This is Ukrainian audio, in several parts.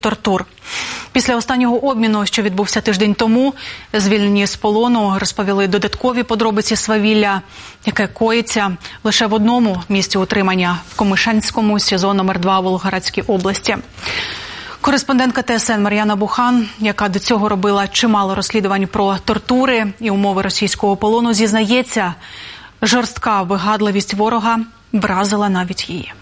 тортур. Після останнього обміну, що відбувся тиждень тому, звільнені з полону розповіли додаткові подробиці свавілля, яке коїться лише в одному місці утримання – в Комишенському СІЗО номер 2 у Волгоградській області. Кореспондентка ТСН Мар'яна Бухан, яка до цього робила чимало розслідувань про тортури і умови російського полону, зізнається, жорстка вигадливість ворога вразила навіть її.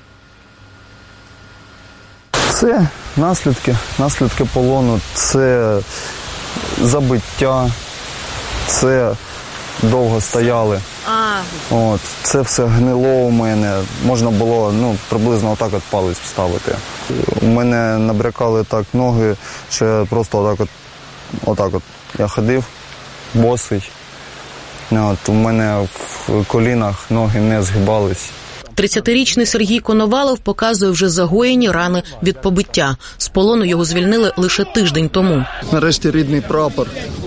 Це наслідки полону, це забиття, це довго стояли. Це все гнило у мене. Можна було приблизно отак от палець вставити. У мене набрякали так ноги, що я просто отак от я ходив, босий. У мене в колінах ноги не згибались. 30-річний Сергій Коновалов показує вже загоєні рани від побиття. З полону його звільнили лише тиждень тому. Нарешті рідний прапор.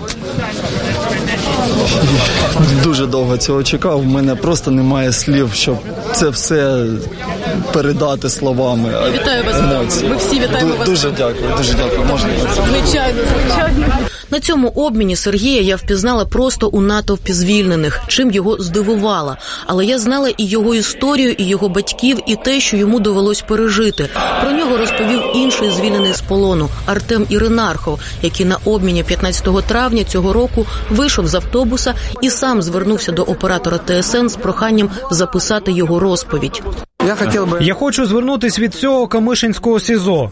Дуже довго цього чекав. У мене просто немає слів, щоб це все передати словами. Вітаю вас. Ми всі вітаємо вас. Дуже дякую. Можна? Звичайно. На цьому обміні Сергія я впізнала просто у натовпі звільнених, чим його здивувала. Але я знала і його історію, і його батьків, і те, що йому довелось пережити. Про нього розповів інший звільнений з полону – Артем Іринархов, який на обміні 15 травня цього року вийшов з автобуса і сам звернувся до оператора ТСН з проханням записати його розповідь. Я хочу звернутися від цього Комишенського СІЗО.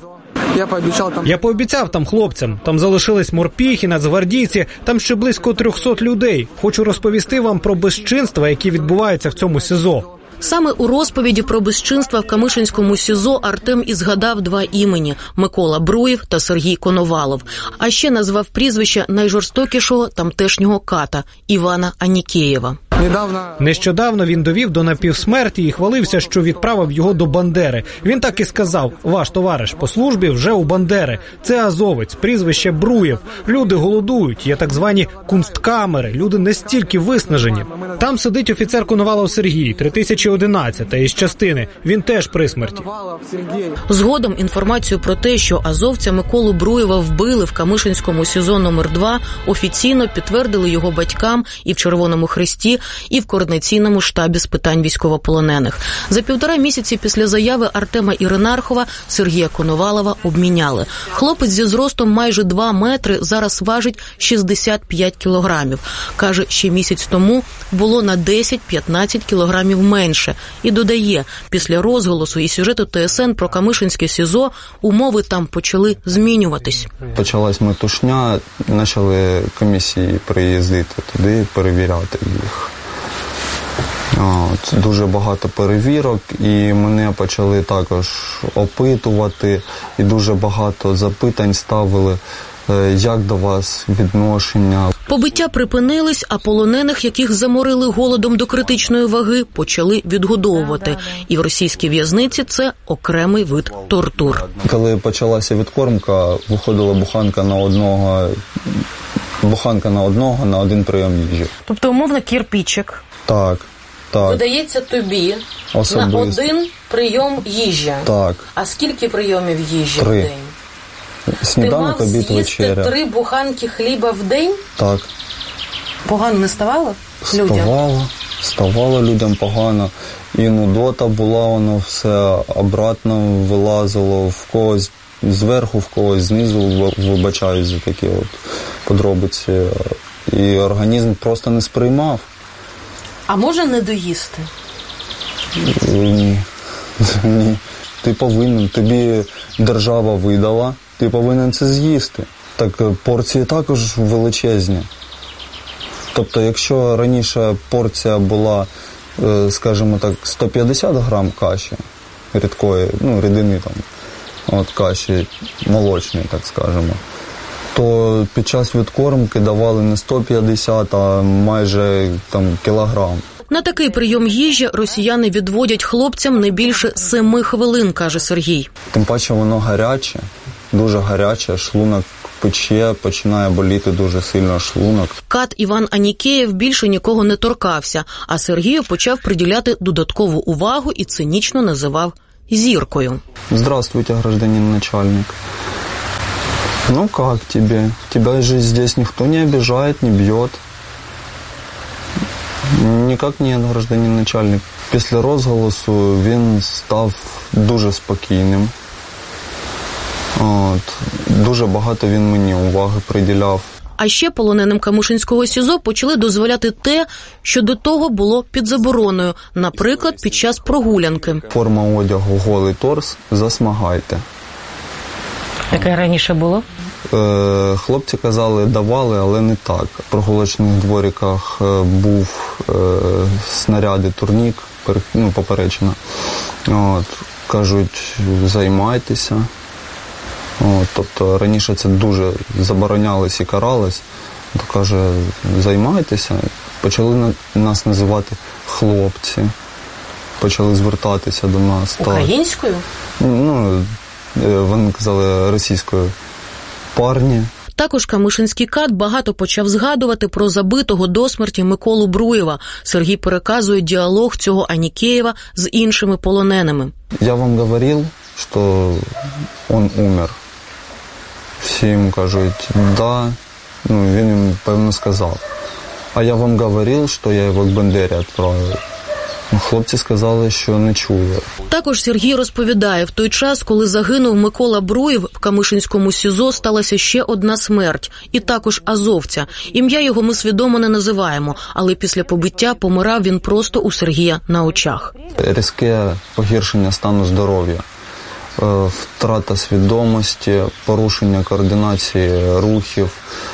Я пообіцяв там хлопцям. Там залишились морпіхи, нацгвардійці, там ще близько 300 людей. Хочу розповісти вам про безчинства, які відбуваються в цьому СІЗО. Саме у розповіді про безчинства в Комишенському СІЗО Артем і згадав два імені – Микола Бруєв та Сергій Коновалов. А ще назвав прізвище найжорстокішого тамтешнього ката – Івана Анікеєва. Нещодавно він довів до напівсмерті і хвалився, що відправив його до Бандери. Він так і сказав: «Ваш товариш по службі вже у Бандери. Це азовець, прізвище Бруєв. Люди голодують, є так звані кунсткамери, люди настільки виснажені. Там сидить офіцер Коновалов Сергій, 3011 із частини. Він теж при смерті». Згодом інформацію про те, що азовця Миколу Бруєва вбили в Комишенському СІЗО номер 2, офіційно підтвердили його батькам і в Червоному Хресті, і в Координаційному штабі з питань військовополонених. За 1,5 місяці після заяви Артема Іринархова Сергія Коновалова обміняли. Хлопець зі зростом майже 2 метри зараз важить 65 кілограмів. Каже, ще місяць тому було на 10-15 кілограмів менше. І додає, після розголосу і сюжету ТСН про Комишенське СІЗО умови там почали змінюватись. Почалась метушня, почали комісії приїздити туди, перевіряти їх. Дуже багато перевірок, і мене почали також опитувати, і дуже багато запитань ставили, як до вас відношення. Побиття припинились, а полонених, яких заморили голодом до критичної ваги, почали відгодовувати. І в російській в'язниці це окремий вид тортур. Коли почалася відкормка, виходила буханка на одного на один прийом їжі. Тобто, умовно, кірпічик. Так. Видається тобі особисто на один прийом їжі. Так. А скільки прийомів їжі 3. в день? Сніданок, обід, вечеря. Ти мав з'їсти 3 буханки хліба в день? Так. Погано не ставало людям? Ставало людям погано. І нудота була, воно все обратно вилазило, в когось зверху, в когось знизу, вибачаюсь за такі от подробиці. І організм просто не сприймав. А може не доїсти? Ні. Ти повинен, тобі держава видала, ти повинен це з'їсти. Так порції також величезні. Тобто, якщо раніше порція була, скажімо так, 150 грам каші рідкої, рідини каші молочної, так скажемо, то під час відкормки давали не 150, а майже кілограм. На такий прийом їжі росіяни відводять хлопцям не більше 7 хвилин, каже Сергій. Тим паче воно гаряче, дуже гаряче, шлунок пече, починає боліти дуже сильно шлунок. Кат Іван Анікеєв більше нікого не торкався, а Сергію почав приділяти додаткову увагу і цинічно називав зіркою. Здравствуйте, гражданин начальник. Ну как тебе? Тебя же здесь никто не обижает, не бьет. Ніяк ні, гражданин начальник. Після розголосу він став дуже спокійним. Дуже багато він мені уваги приділяв. А ще полоненим Камишинського СІЗО почали дозволяти те, що до того було під забороною, наприклад, під час прогулянки. Форма одягу голий торс, засмагайте. Яке раніше було? Хлопці казали, давали, але не так. В прогулочних двориках був снаряди, турнік, поперечина. Кажуть, займайтеся. Тобто раніше це дуже заборонялось і каралось. То каже, займайтеся. Почали нас називати хлопці. Почали звертатися до нас. Українською? Вони казали російською. Парні. Також Камишинський КАТ багато почав згадувати про забитого до смерті Миколу Бруєва. Сергій переказує діалог цього Анікеєва з іншими полоненими. Я вам говорив, що він умер. Всі йому кажуть, да. Він їм, певно, сказав. А я вам говорив, що я його к Бандері відправив. Хлопці сказали, що не чули. Також Сергій розповідає, в той час, коли загинув Микола Бруєв, в Камишинському СІЗО сталася ще одна смерть. І також азовця. Ім'я його ми свідомо не називаємо, але після побиття помирав він просто у Сергія на очах. Різке погіршення стану здоров'я, втрата свідомості, порушення координації рухів,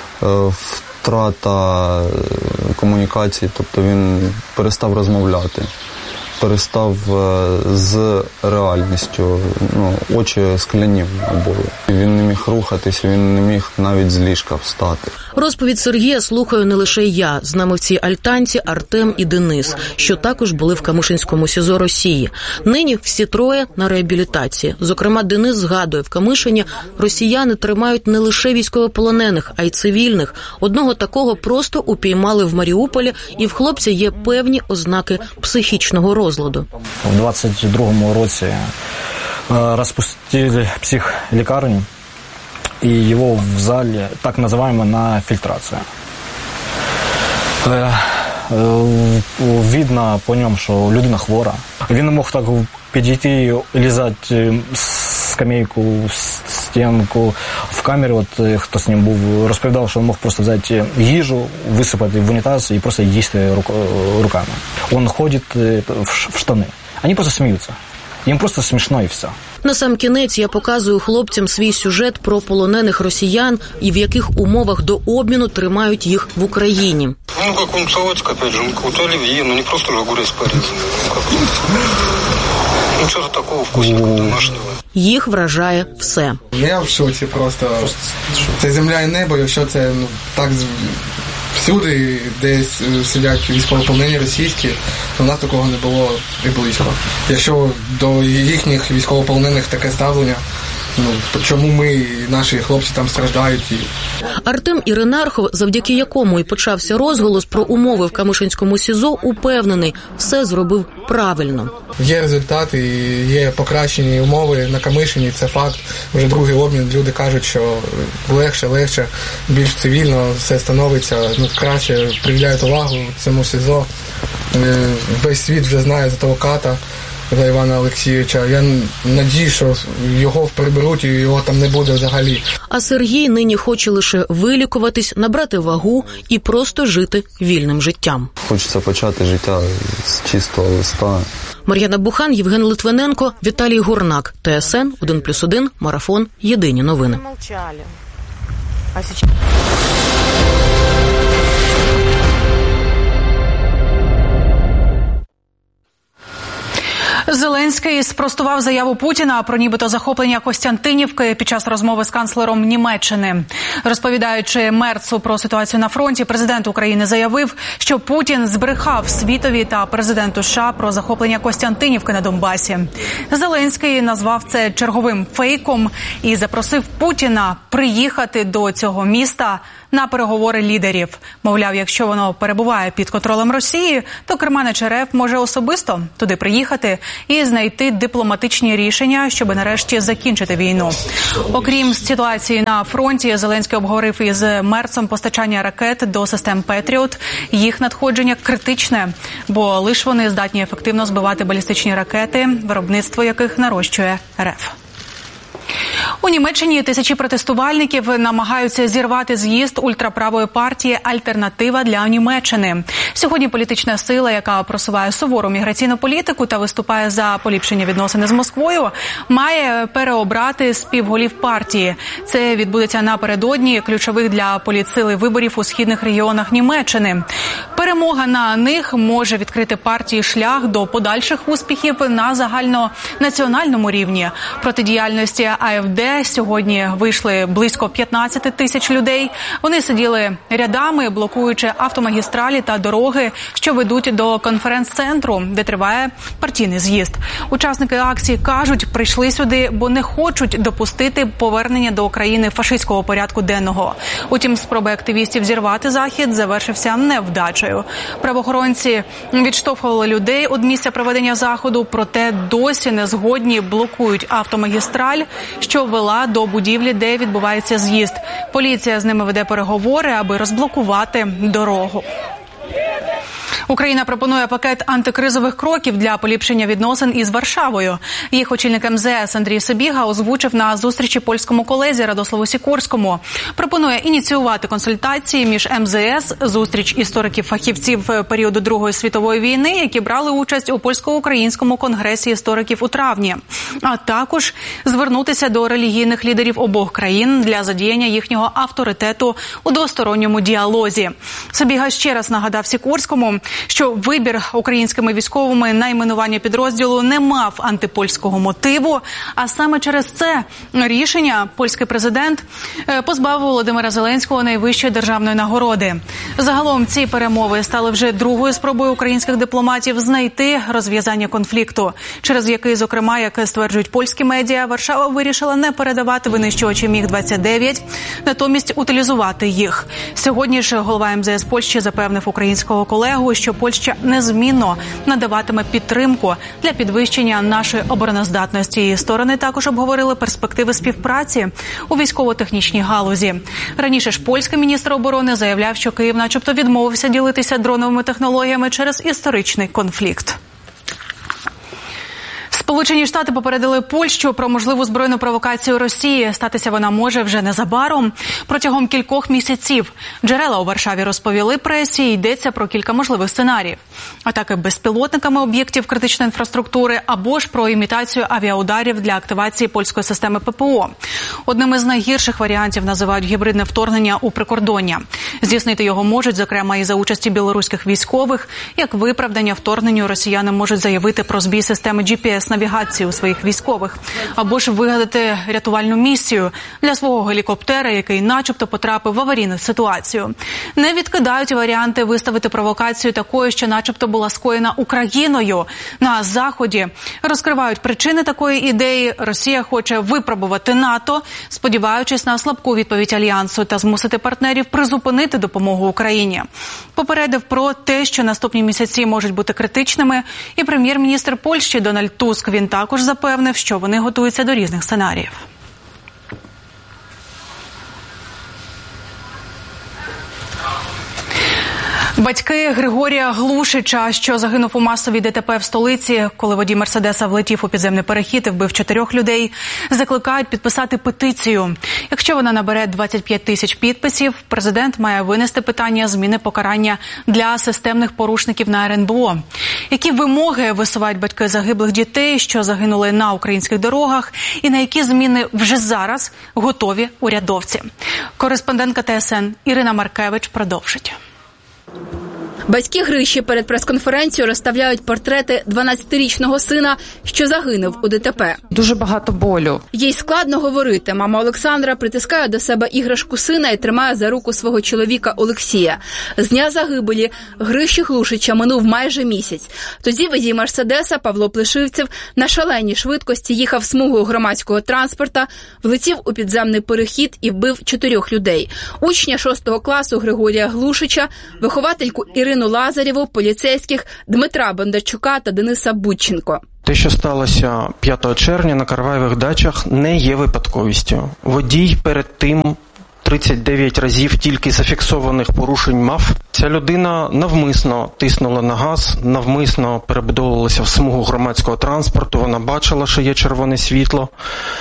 втрата комунікації, тобто він перестав розмовляти, перестав з реальністю, очі скляні були. Він не міг рухатись, він не міг навіть з ліжка встати. Розповідь Сергія слухаю не лише я. З нами в цій альтанці Артем і Денис, що також були в Камишинському СІЗО Росії. Нині всі троє на реабілітації. Зокрема, Денис згадує, в Камишині росіяни тримають не лише військовополонених, а й цивільних. Одного такого просто упіймали в Маріуполі, і в хлопця є певні ознаки психічного розладу. У 22-му році розпустили психлікарню, и его взяли, так называемую, на фильтрацию. Видно по ньому, що людина хвора. Він не мог так підійти, лізати скамейку, стінку. В камері, хто з ним був, розповідав, що він мог просто взяти їжу, висипати в унітаз і просто їсти руками. Він ходить в штани. Вони просто сміються. Їм просто смішно і все. Насамкінець я показую хлопцям свій сюжет про полонених росіян і в яких умовах до обміну тримають їх в Україні. Какой-нибудь салатик, опять же, какой-то оливье, не просто же огурец порезанный. Чого такого вкусненького домашнього. Їх вражає все. Я в шоці просто. Це земля і небо, якщо це так всюди, де сидять військовополонені російські, то в нас такого не було і близько. Якщо до їхніх військовополонених таке ставлення, чому ми, наші хлопці там страждають? Артем Іринархов, завдяки якому і почався розголос про умови в Камишинському СІЗО, упевнений, все зробив правильно. Є результати, є покращені умови на Камишині, це факт. Вже другий обмін, люди кажуть, що легше, більш цивільно все становиться, краще приділяють увагу цьому СІЗО. Весь світ вже знає за того ката, за Івана Олексійовича. Я надію, що його приберуть і його там не буде взагалі. А Сергій нині хоче лише вилікуватись, набрати вагу і просто жити вільним життям. Хочеться почати життя з чистого листа. Мар'яна Бухан, Євген Литвиненко, Віталій Гурнак. ТСН 1+1, Марафон. Єдині новини. Зеленський спростував заяву Путіна про нібито захоплення Костянтинівки під час розмови з канцлером Німеччини. Розповідаючи Мерцу про ситуацію на фронті, президент України заявив, що Путін збрехав світові та президенту США про захоплення Костянтинівки на Донбасі. Зеленський назвав це черговим фейком і запросив Путіна приїхати до цього міста на переговори лідерів. Мовляв, якщо воно перебуває під контролем Росії, то керманич РФ може особисто туди приїхати і знайти дипломатичні рішення, щоб нарешті закінчити війну. Окрім ситуації на фронті, Зеленський обговорив із Мерцом постачання ракет до систем «Петріот». Їх надходження критичне, бо лише вони здатні ефективно збивати балістичні ракети, виробництво яких нарощує РФ. У Німеччині тисячі протестувальників намагаються зірвати з'їзд ультраправої партії «Альтернатива для Німеччини». Сьогодні політична сила, яка просуває сувору міграційну політику та виступає за поліпшення відносин з Москвою, має переобрати співголів партії. Це відбудеться напередодні ключових для політсили виборів у східних регіонах Німеччини. Перемога на них може відкрити партії шлях до подальших успіхів на загальнонаціональному рівні. Проти діяльності АФД сьогодні вийшли близько 15 тисяч людей. Вони сиділи рядами, блокуючи автомагістралі та дороги, що ведуть до конференц-центру, де триває партійний з'їзд. Учасники акції кажуть, прийшли сюди, бо не хочуть допустити повернення до країни фашистського порядку денного. Утім, спроби активістів зірвати захід завершився невдачею. Правоохоронці відштовхували людей від місця проведення заходу, проте досі не згодні, блокують автомагістраль, що вела до будівлі, де відбувається з'їзд. Поліція з ними веде переговори, аби розблокувати дорогу. Україна пропонує пакет антикризових кроків для поліпшення відносин із Варшавою. Їх очільник МЗС Андрій Сибіга озвучив на зустрічі польському колезі Радославу Сікорському. Пропонує ініціювати консультації між МЗС, зустріч істориків-фахівців періоду Другої світової війни, які брали участь у польсько-українському конгресі істориків у травні. А також звернутися до релігійних лідерів обох країн для задіяння їхнього авторитету у двосторонньому діалозі. Сибіга ще раз нагадав Сікорському, що вибір українськими військовими найменування підрозділу не мав антипольського мотиву, а саме через це рішення польський президент позбавив Володимира Зеленського найвищої державної нагороди. Загалом ці перемови стали вже другою спробою українських дипломатів знайти розв'язання конфлікту, через який, зокрема, як стверджують польські медіа, Варшава вирішила не передавати винищувачі Міг-29, натомість утилізувати їх. Сьогодні ж голова МЗС Польщі запевнив українського колегу, що Польща незмінно надаватиме підтримку для підвищення нашої обороноздатності. І сторони також обговорили перспективи співпраці у військово-технічній галузі. Раніше ж польський міністр оборони заявляв, що Київ начебто відмовився ділитися дроновими технологіями через історичний конфлікт. Сполучені Штати попередили Польщу про можливу збройну провокацію Росії. Статися вона може вже незабаром, протягом кількох місяців. Джерела у Варшаві розповіли пресі, йдеться про кілька можливих сценаріїв. Атаки безпілотниками об'єктів критичної інфраструктури або ж про імітацію авіаударів для активації польської системи ППО. Одним із найгірших варіантів називають гібридне вторгнення у прикордоння. Здійснити його можуть, зокрема, і за участі білоруських військових. Як виправдання вторгненню росіяни можуть заявити про збій системи GPS-навігації у своїх військових. Або ж вигадати рятувальну місію для свого гелікоптера, який начебто потрапив в аварійну ситуацію. Не відкидають варіанти виставити провокацію такою, що начебто була скоєна Україною. На Заході розкривають причини такої ідеї. Росія хоче випробувати НАТО, сподіваючись на слабку відповідь Альянсу та змусити партнерів призупинити допомогу Україні. Попередив про те, що наступні місяці можуть бути критичними, і прем'єр-міністр Польщі Дональд Туск. Він також запевнив, що вони готуються до різних сценаріїв. Батьки Григорія Глушича, що загинув у масовій ДТП в столиці, коли водій Мерседеса влетів у підземний перехід і вбив 4 людей, закликають підписати петицію. Якщо вона набере 25 тисяч підписів, президент має винести питання зміни покарання для системних порушників на РНБО. Які вимоги висувають батьки загиблих дітей, що загинули на українських дорогах, і на які зміни вже зараз готові урядовці? Кореспондентка ТСН Ірина Маркевич продовжить. Батьки Гриші перед прес-конференцією розставляють портрети 12-річного сина, що загинув у ДТП. Дуже багато болю. Їй складно говорити. Мама Олександра притискає до себе іграшку сина і тримає за руку свого чоловіка Олексія. З дня загибелі Гриші Глушича минув майже місяць. Тоді водій Мерседеса Павло Плешивцев на шаленій швидкості їхав смугою громадського транспорта, влетів у підземний перехід і вбив 4 людей. Учня 6 класу Григорія Глушича, виховательку Ірину Лазарєву, поліцейських Дмитра Бондарчука та Дениса Будченко. Те, що сталося 5 червня на Караваєвих дачах, не є випадковістю. Водій перед тим 39 разів тільки зафіксованих порушень мав. Ця людина навмисно тиснула на газ, навмисно перебудовувалася в смугу громадського транспорту, вона бачила, що є червоне світло.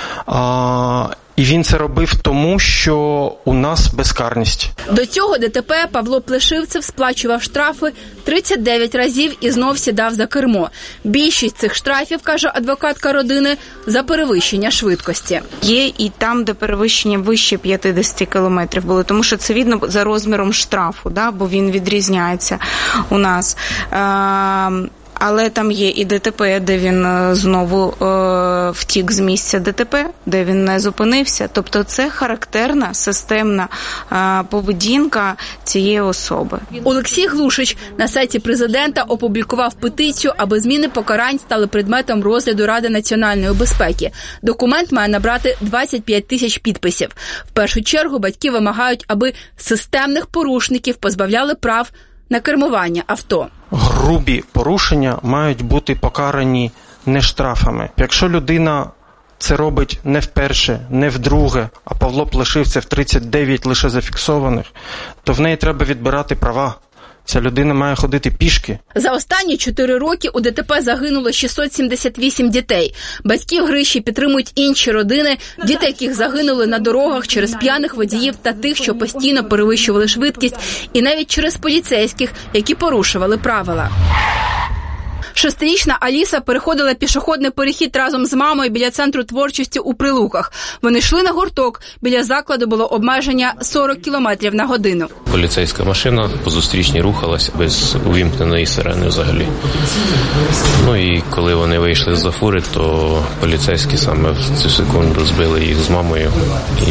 І він це робив тому, що у нас безкарність. До цього ДТП Павло Плешивцев сплачував штрафи 39 разів і знов сідав за кермо. Більшість цих штрафів, каже адвокатка родини, за перевищення швидкості. Є і там, де перевищення вище 50 кілометрів було, тому що це видно за розміром штрафу, бо він відрізняється у нас. Але там є і ДТП, де він знову втік з місця ДТП, де він не зупинився. Тобто це характерна, системна поведінка цієї особи. Олексій Глушич на сайті президента опублікував петицію, аби зміни покарань стали предметом розгляду Ради національної безпеки. Документ має набрати 25 тисяч підписів. В першу чергу батьки вимагають, аби системних порушників позбавляли прав на кермування авто. Грубі порушення мають бути покарані не штрафами. Якщо людина це робить не вперше, не вдруге, а Павло Плешивцев 39 лише зафіксованих, то в неї треба відбирати права. Ця людина має ходити пішки. За останні 4 роки у ДТП загинуло 678 дітей. Батьків Гриші підтримують інші родини, діти яких загинули на дорогах через п'яних водіїв та тих, що постійно перевищували швидкість, і навіть через поліцейських, які порушували правила. 6-річна Аліса переходила пішохідний перехід разом з мамою біля центру творчості у Прилуках. Вони йшли на гурток. Біля закладу було обмеження 40 км на годину. Поліцейська машина по зустрічній рухалась без увімкненої сирени взагалі. І коли вони вийшли з-за фури, то поліцейські саме в цю секунду збили їх з мамою. І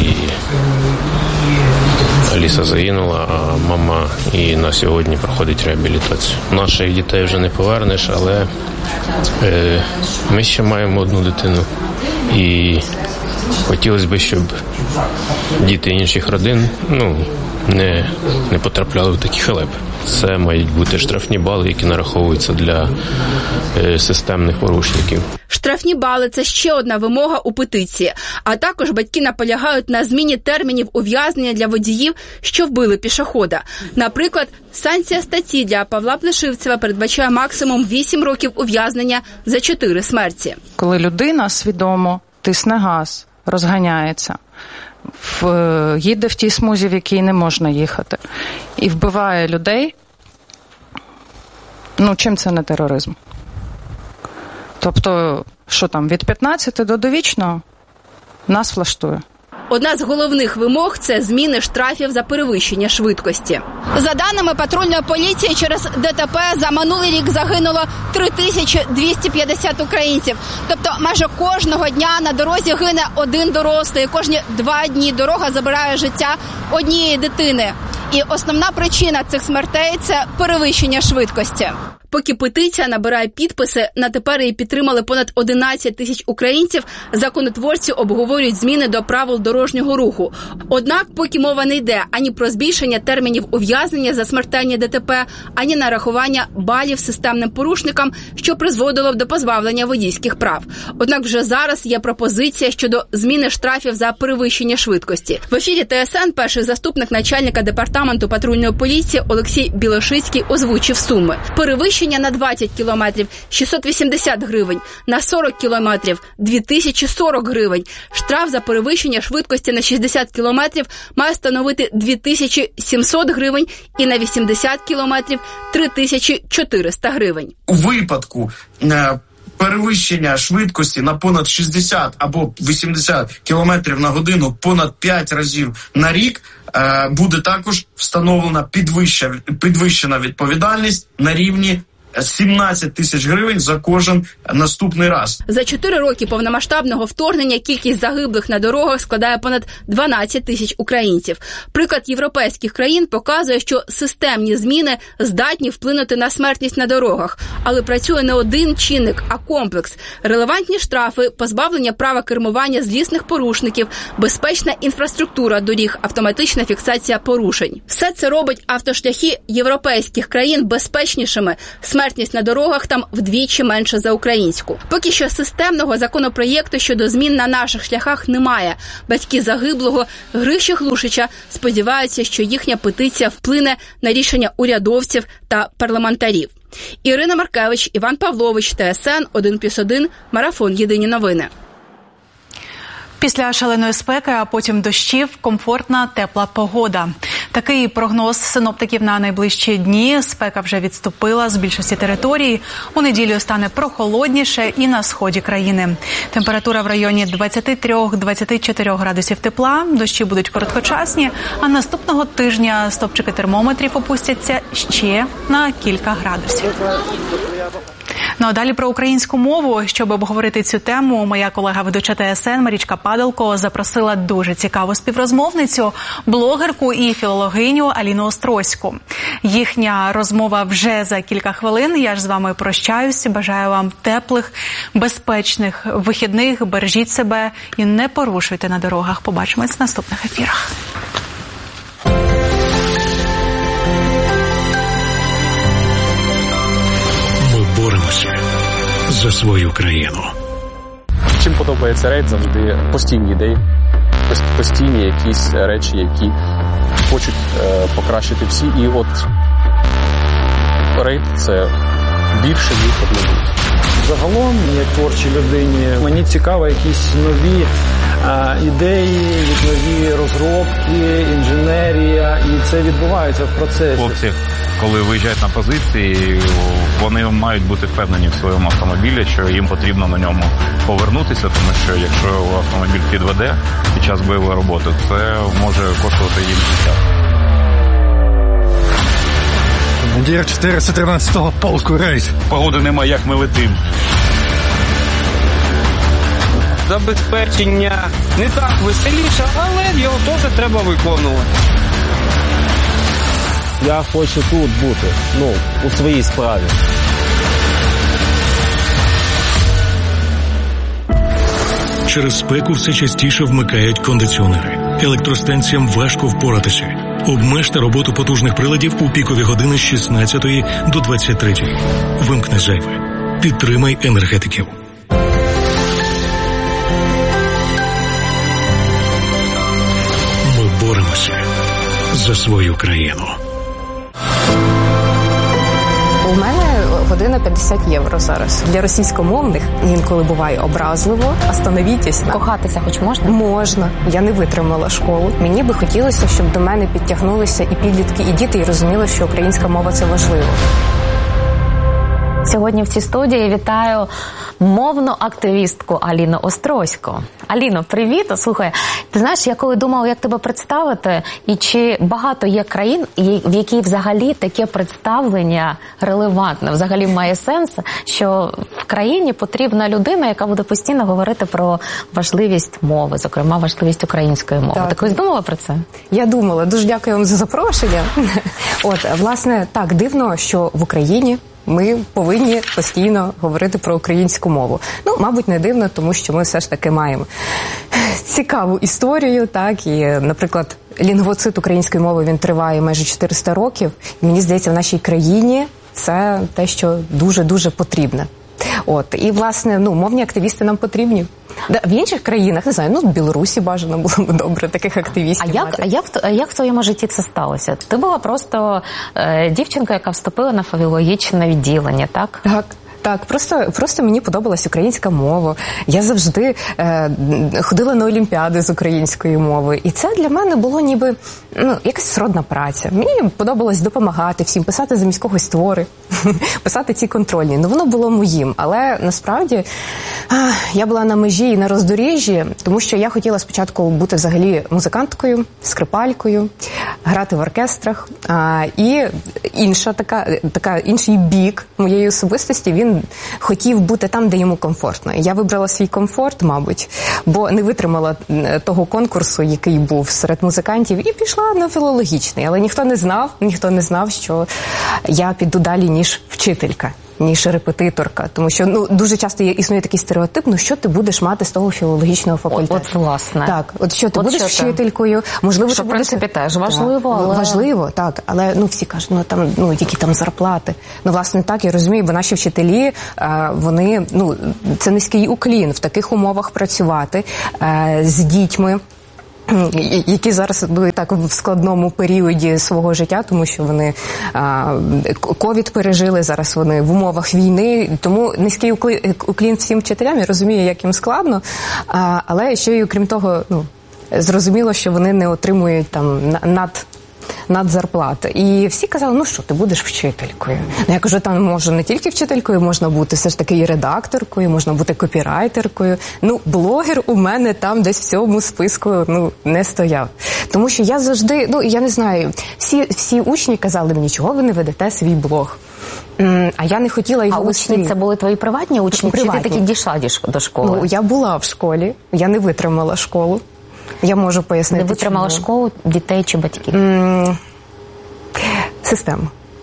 Аліса загинула, а мама і на сьогодні проходить реабілітацію. Наших дітей вже не повернеш, але ми ще маємо одну дитину. І хотілося б, щоб діти інших родин не потрапляли в такі халепи. Це мають бути штрафні бали, які нараховуються для системних порушників. Штрафні бали – це ще одна вимога у петиції. А також батьки наполягають на зміні термінів ув'язнення для водіїв, що вбили пішохода. Наприклад, санкція статті для Павла Плешивцева передбачає максимум 8 років ув'язнення за 4 смерті. Коли людина свідомо тисне газ, розганяється, їде в тій смузі, в якій не можна їхати, і вбиває людей, чим це не тероризм? Тобто, що там, від 15 до довічного нас влаштує. Одна з головних вимог – це зміни штрафів за перевищення швидкості. За даними патрульної поліції, через ДТП за минулий рік загинуло 3250 українців. Тобто майже кожного дня на дорозі гине один дорослий. Кожні 2 дні дорога забирає життя однієї дитини. І основна причина цих смертей – це перевищення швидкості. Поки петиція набирає підписи, на тепер її підтримали понад 11 тисяч українців, законотворці обговорюють зміни до правил дорожнього руху. Однак, поки мова не йде ані про збільшення термінів ув'язнення за смертельні ДТП, ані нарахування балів системним порушникам, що призводило б до позбавлення водійських прав. Однак вже зараз є пропозиція щодо зміни штрафів за перевищення швидкості. В ефірі ТСН перший заступник начальника департаменту патрульної поліції Олексій Білошицький озвучив суми. Перевищення на 20 кілометрів – 680 гривень, на 40 кілометрів – 2040 гривень. Штраф за перевищення швидкості на 60 кілометрів має становити 2700 гривень і на 80 кілометрів – 3400 гривень. У випадку перевищення швидкості на понад 60 або 80 км на годину понад 5 разів на рік, буде також встановлена підвищена відповідальність на рівні 17 тисяч гривень за кожен наступний раз. За 4 роки повномасштабного вторгнення кількість загиблих на дорогах складає понад 12 тисяч українців. Приклад європейських країн показує, що системні зміни здатні вплинути на смертність на дорогах. Але працює не один чинник, а комплекс. Релевантні штрафи, позбавлення права кермування злісних порушників, безпечна інфраструктура доріг, автоматична фіксація порушень. Все це робить автошляхи європейських країн безпечнішими. Смертність на дорогах там вдвічі менше за українську. Поки що системного законопроєкту щодо змін на наших шляхах немає. Батьки загиблого Гриші Глушича сподіваються, що їхня петиція вплине на рішення урядовців та парламентарів. Ірина Маркевич, Іван Павлович, ТСН 1+1, Марафон. Єдині новини. Після шаленої спеки, а потім дощів, комфортна, тепла погода. Такий прогноз синоптиків на найближчі дні. Спека вже відступила з більшості територій. У неділю стане прохолодніше і на сході країни. Температура в районі 23-24 градусів тепла. Дощі будуть короткочасні, а наступного тижня стопчики термометрів опустяться ще на кілька градусів. Ну а далі про українську мову. Щоб обговорити цю тему, моя колега-ведуча ТСН Марічка Падалко запросила дуже цікаву співрозмовницю, блогерку і філологиню Аліну Острозьку. Їхня розмова вже за кілька хвилин. Я ж з вами прощаюсь. Бажаю вам теплих, безпечних вихідних. Бережіть себе і не порушуйте на дорогах. Побачимось в наступних ефірах. Боремося за свою країну. Чим подобається рейд, завжди постійні ідеї, постійні якісь речі, які хочуть покращити всі. І от рейд – це більше вихід. Загалом, як творчій людині, мені цікаво якісь нові ідеї, нові розробки, інженерія, і це відбувається в процесі. Хлопці, коли виїжджають на позиції, вони мають бути впевнені в своєму автомобілі, що їм потрібно на ньому повернутися, тому що якщо автомобіль підведе під час бойової роботи, це може коштувати їм життя. Командир 413-го полку рейс. Погоди немає, як ми летим. Забезпечення не так веселіше, але його теж треба виконувати. Я хочу тут бути, у своїй справі. Через спеку все частіше вмикають кондиціонери. Електростанціям важко впоратися. Обмежте роботу потужних приладів у пікові години з 16 до 23. Вимкни зайве. Підтримай енергетиків. Ми боремося за свою країну. У мене година 50 євро зараз. Для російськомовних інколи буває образливо. Остановітесь. Кохатися хоч можна? Можна. Я не витримала школу. Мені би хотілося, щоб до мене підтягнулися і підлітки, і діти, і розуміли, що українська мова – це важливо. Сьогодні в цій студії вітаю мовну активістку Аліну Острозьку. Аліно, привіт! Слухай, ти знаєш, я коли думала, як тебе представити, і чи багато є країн, в якій взагалі таке представлення релевантне, взагалі має сенс, що в країні потрібна людина, яка буде постійно говорити про важливість мови, зокрема важливість української мови. Так. Ти колись думала про це? Я думала. Дуже дякую вам за запрошення. Власне, так, дивно, що в Україні ми повинні постійно говорити про українську мову. Мабуть, не дивно, тому що ми все ж таки маємо цікаву історію, так, і, наприклад, лінгвоцид української мови, він триває майже 400 років. І мені здається, в нашій країні це те, що дуже-дуже потрібне. І, власне, мовні активісти нам потрібні. В інших країнах, не знаю, в Білорусі бажано було б добре таких активістів мати. А як в твоєму житті це сталося? Ти була просто дівчинка, яка вступила на філологічне відділення, так? Так, просто мені подобалась українська мова. Я завжди ходила на олімпіади з української мови. І це для мене було ніби якась сродна праця. Мені подобалось допомагати всім, писати замість когось твори, писати ці контрольні. Воно було моїм. Але насправді я була на межі і на роздоріжжі, тому що я хотіла спочатку бути взагалі музиканткою, скрипалькою, грати в оркестрах. І інший бік моєї особистості, він хотів бути там, де йому комфортно. Я вибрала свій комфорт, мабуть, бо не витримала того конкурсу, який був серед музикантів, і пішла на філологічний. Але ніхто не знав, що я піду далі, ніж вчителька, ніж репетиторка. Тому що дуже часто існує такий стереотип, що ти будеш мати з того філологічного факультету. От власне. Так, що ти будеш вчителькою, можливо, що, в принципі, теж важливо. Але... Важливо, так, але всі кажуть, які там зарплати. Власне, так, я розумію, бо наші вчителі, вони, це низький уклін в таких умовах працювати з дітьми, які зараз так в складному періоді свого життя, тому що вони ковід пережили, зараз вони в умовах війни, тому низький уклін всім вчителям, я розумію, як їм складно, але ще й окрім того, зрозуміло, що вони не отримують там надзарплати. І всі казали, що ти будеш вчителькою. Я кажу, там може не тільки вчителькою, можна бути все ж таки і редакторкою, можна бути копірайтеркою. Блогер у мене там десь в цьому списку не стояв. Тому що я завжди, я не знаю, всі учні казали мені, чого ви не ведете свій блог. А я не хотіла його вести. А учні це були твої приватні учні? Приватні. Чи ти таки дійшла до школи? Я була в школі, я не витримала школу. Я можу пояснити, не витримала школу, дітей чи батьків? Система.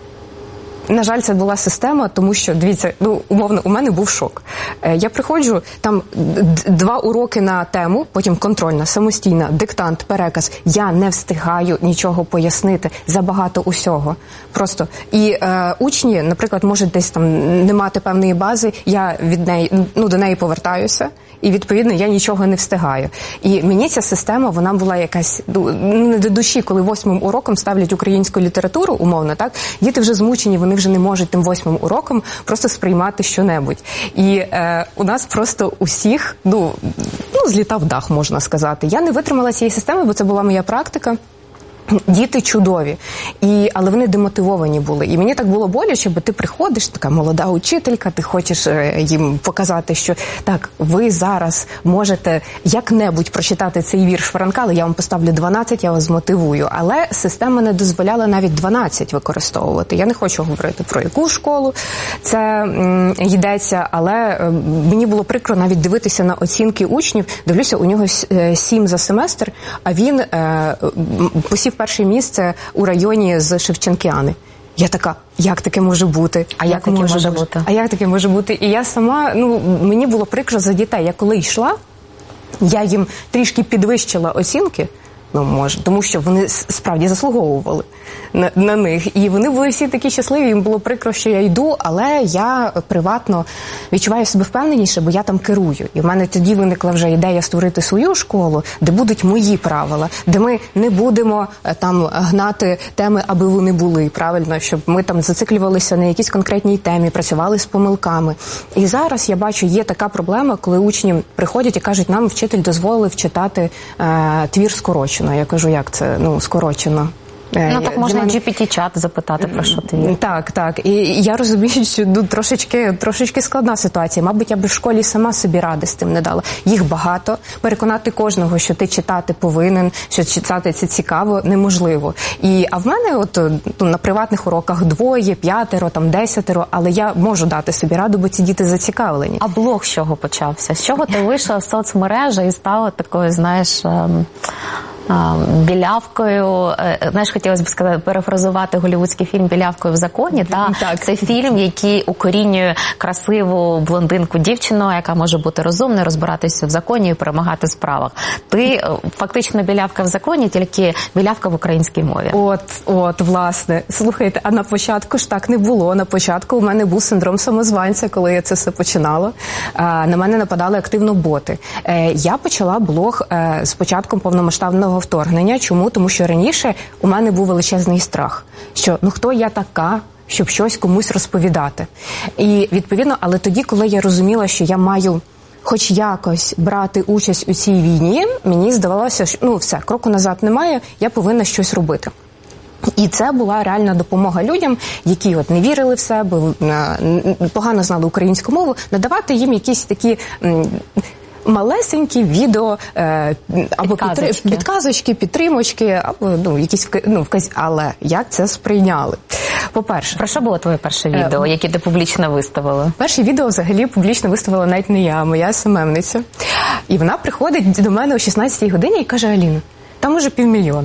На жаль, це була система, тому що, дивіться, умовно, у мене був шок. Я приходжу, там 2 уроки на тему, потім контрольна, самостійна, диктант, переказ. Я не встигаю нічого пояснити, забагато усього. Просто. І учні, наприклад, можуть десь там не мати певної бази, я до неї повертаюся, і, відповідно, я нічого не встигаю. І мені ця система, вона була якась не до душі, коли 8-м уроком ставлять українську літературу, умовно, так? Діти вже змучені, вони вже не можуть тим 8-м уроком просто сприймати що-небудь. І у нас просто усіх, злітав дах, можна сказати. Я не витримала цієї системи, бо це була моя практика. Діти чудові, але вони демотивовані були. І мені так було боляче, бо ти приходиш, така молода учителька, ти хочеш їм показати, що так, ви зараз можете як-небудь прочитати цей вірш Франка, але я вам поставлю 12, я вас змотивую. Але система не дозволяла навіть 12 використовувати. Я не хочу говорити про яку школу це йдеться, але мені було прикро навіть дивитися на оцінки учнів. Дивлюся, у нього 7 за семестр, а він посів перше місце у районі з Шевченкіани. Я така, як таке може бути? А як таке може бути? А як таке може бути? І я сама, мені було прикро за дітей. Я коли йшла, я їм трішки підвищила оцінки, тому що вони справді заслуговували на них. І вони були всі такі щасливі, їм було прикро, що я йду, але я приватно відчуваю себе впевненіше, бо я там керую. І в мене тоді виникла вже ідея створити свою школу, де будуть мої правила, де ми не будемо там гнати теми, аби вони були, правильно, щоб ми там зациклювалися на якійсь конкретній темі, працювали з помилками. І зараз я бачу, є така проблема, коли учні приходять і кажуть, нам вчитель дозволив читати твір скорочено. Я кажу, як це, скорочено? Так можна GPT-чат запитати, про що ти є. Так. І я розумію, що трошечки складна ситуація. Мабуть, я б в школі сама собі ради з тим не дала. Їх багато. Переконати кожного, що ти читати повинен, що читати це цікаво, неможливо. А в мене на приватних уроках 2, 5, 10, але я можу дати собі раду, бо ці діти зацікавлені. А блог з чого почався? З чого ти вийшла в соцмережі і стала такою, білявкою, хотілося б сказати, перефразувати голлівудський фільм «Білявкою в законі». Це фільм, який укорінює красиву блондинку-дівчину, яка може бути розумною, розбиратися в законі і перемагати в справах. Ти фактично білявка в законі, тільки білявка в українській мові. Власне. Слухайте, а на початку ж так не було. На початку у мене був синдром самозванця, коли я це все починала. На мене нападали активно боти. Я почала блог з початком повномасштабного вторгнення. Чому? Тому що раніше у мене був величезний страх, що хто я така, щоб щось комусь розповідати. І відповідно, але тоді, коли я розуміла, що я маю хоч якось брати участь у цій війні, мені здавалося, що все, кроку назад немає, я повинна щось робити. І це була реальна допомога людям, які не вірили в себе, погано знали українську мову, надавати їм якісь такі малесенькі відео або підказочки, підтримочки, або якісь але як це сприйняли? По-перше, про що було твоє перше відео, яке ти публічно виставила? Перше відео взагалі публічно виставила навіть не я, моя СММниця. І вона приходить до мене о 16-й годині і каже: Аліна, там уже 500 000.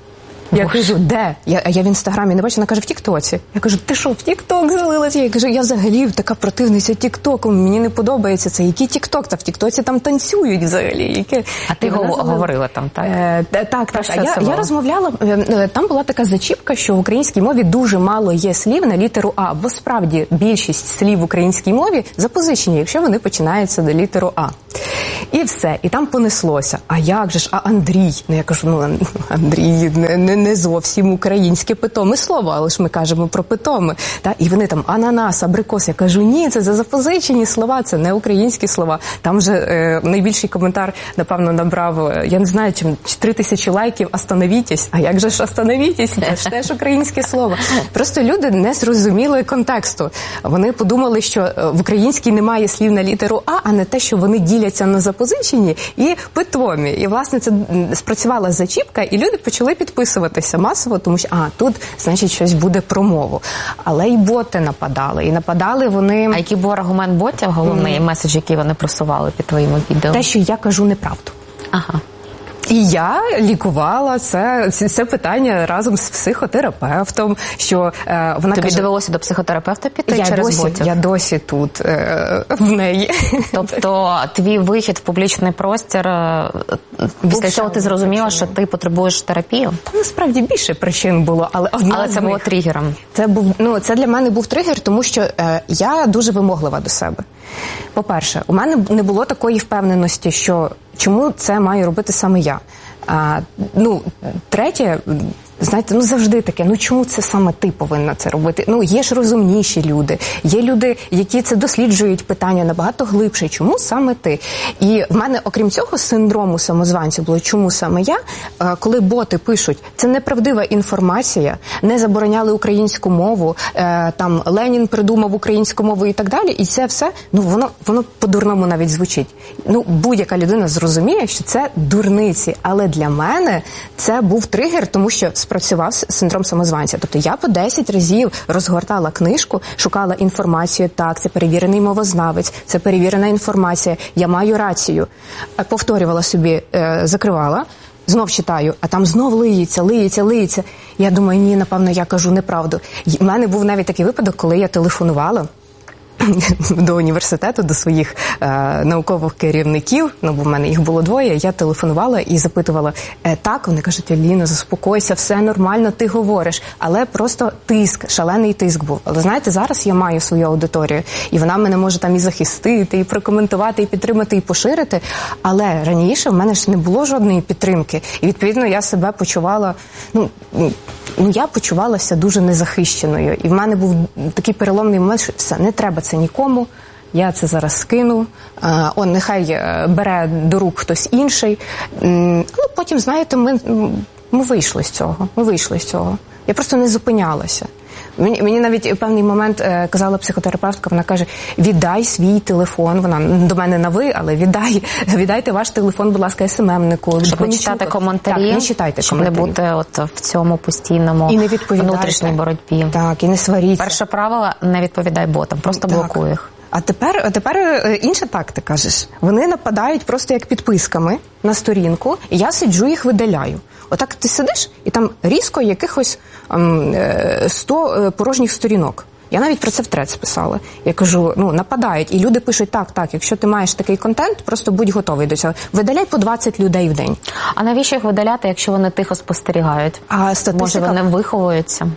Я кажу, де? Я в Інстаграмі не бачу, вона каже, в Тіктоці. Я кажу, ти що, в Тікток залилася? Я кажу, я взагалі така противниця Тіктоком, мені не подобається це. Який Тікток? Та в Тіктоці там танцюють взагалі. А ти говорила там, так? Так. Я розмовляла, там була така зачіпка, що в українській мові дуже мало є слів на літеру А, бо справді більшість слів в українській мові запозичені, якщо вони починаються до літеру А. І все, і там понеслося. А як же ж, а Андрій? Я кажу, Андрій не зовсім українське питоме слово, але ж ми кажемо про питоме. І вони там ананас, абрикос. Я кажу, ні, це запозичені слова, це не українські слова. Там вже найбільший коментар, напевно, набрав, я не знаю, 3000 лайків, «Остановітесь». А як же ж «Остановітесь»? Це ж теж українське слово. Просто люди не зрозуміли контексту. Вони подумали, що в українській немає слів на літеру А не те, що вони діляться на запозичені і питомі. І, власне, це спрацювала зачіпка, і люди почали підписуватися масово, тому що, тут, значить, щось буде про мову. Але й боти нападали. І нападали вони... А який був аргумент ботів, головний меседж, який вони просували під твоїми відео? Те, що я кажу неправду. Ага. І я лікувала це питання разом з психотерапевтом, що вона Тобі каже... довелося до психотерапевта піти через ботів? Я досі тут, в неї. Тобто твій вихід в публічний простір, після цього ти зрозуміла, що ти потребуєш терапію? Насправді більше причин було, але одна це було тригером? Це для мене був тригер, тому що я дуже вимоглива до себе. По-перше, у мене не було такої впевненості, що чому це маю робити саме я. Третє, знаєте, завжди таке, чому це саме ти повинна це робити? Є ж розумніші люди, є люди, які це досліджують питання набагато глибше. Чому саме ти? І в мене, окрім цього, синдрому самозванця було, чому саме я? Коли боти пишуть, це неправдива інформація, не забороняли українську мову, там Ленін придумав українську мову і так далі, і це все, воно по-дурному навіть звучить. Будь-яка людина зрозуміє, що це дурниці, але для мене це був тригер, тому що спрацював синдром самозванця. Тобто я по 10 разів розгортала книжку, шукала інформацію, так, це перевірений мовознавець, це перевірена інформація, я маю рацію. Повторювала собі, закривала, знов читаю, а там знов лиється. Я думаю, ні, напевно, я кажу неправду. У мене був навіть такий випадок, коли я телефонувала до університету, до своїх наукових керівників, бо в мене їх було 2, я телефонувала і запитувала, так, вони кажуть, Аліна, заспокойся, все нормально, ти говориш, але просто тиск, шалений тиск був. Але знаєте, зараз я маю свою аудиторію, і вона мене може там і захистити, і прокоментувати, і підтримати, і поширити, але раніше в мене ж не було жодної підтримки, і відповідно я себе почувала, я почувалася дуже незахищеною, і в мене був такий переломний момент, що все, не треба це нікому, я це зараз скину, нехай бере до рук хтось інший. Потім, знаєте, ми вийшли з цього. Я просто не зупинялася. Мені навіть в певний момент казала психотерапевтка, вона каже, віддай свій телефон, вона до мене на ви, але віддайте ваш телефон, будь ласка, СММнику. Щоб не читати коментарі, не читайте щоб не бути в цьому постійному внутрішній боротьбі. Так, і не сваріться. Перше правило – не відповідай ботам, просто блокуй їх. А тепер інша тактика ж. Вони нападають просто як підписками на сторінку, і я сиджу, їх видаляю. Отак ти сидиш, і там різко якихось 100 порожніх сторінок. Я навіть про це в трец писала. Я кажу, нападають. І люди пишуть, так, якщо ти маєш такий контент, просто будь готовий до цього. Видаляй по 20 людей в день. А навіщо їх видаляти, якщо вони тихо спостерігають? А статистика... Може, вони виховуються?